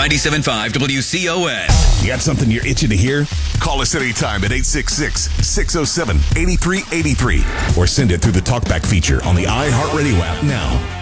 97.5 WCOS. You got something you're itching to hear? Call us anytime at 866-607-8383 or send it through the TalkBack feature on the iHeartRadio app now.